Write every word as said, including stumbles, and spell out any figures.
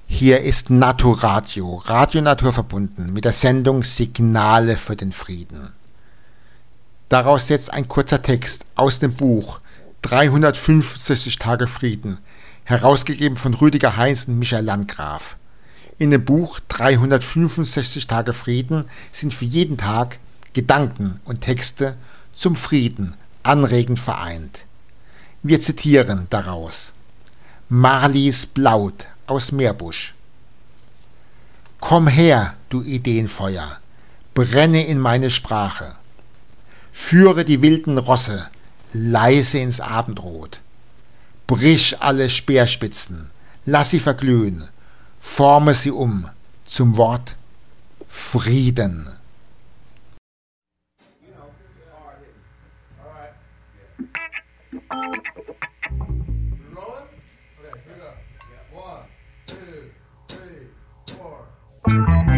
Hier ist Naturadio, Radio Natur verbunden mit der Sendung Signale für den Frieden. Daraus setzt ein kurzer Text aus dem Buch dreihundertfünfundsechzig Tage Frieden, herausgegeben von Rüdiger Heinz und Michael Landgraf. In dem Buch dreihundertfünfundsechzig Tage Frieden sind für jeden Tag Gedanken und Texte zum Frieden anregend vereint. Wir zitieren daraus Marlies Blaut aus Meerbusch. Komm her, du Ideenfeuer, brenne in meine Sprache. Führe die wilden Rosse leise ins Abendrot. Brich alle Speerspitzen, lass sie verglühen, forme sie um zum Wort Frieden. Rolling? Okay, here we go. One.